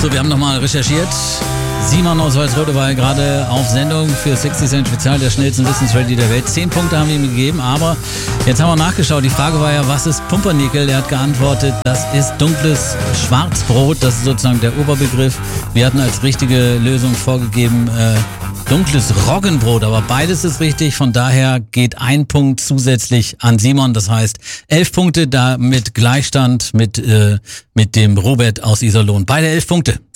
So, wir haben nochmal recherchiert. Simon aus Walsrode war ja gerade auf Sendung für 60 Cent Spezial, der schnellsten Wissensready der Welt. 10 Punkte haben wir ihm gegeben, aber jetzt haben wir nachgeschaut. Die Frage war ja, was ist Pumpernickel? Er hat geantwortet, das ist dunkles Schwarzbrot. Das ist sozusagen der Oberbegriff. Wir hatten als richtige Lösung vorgegeben, dunkles Roggenbrot, aber beides ist richtig. Von daher geht ein Punkt zusätzlich an Simon. Das heißt 11 Punkte, da mit Gleichstand mit dem Robert aus Iserlohn. Beide 11 Punkte.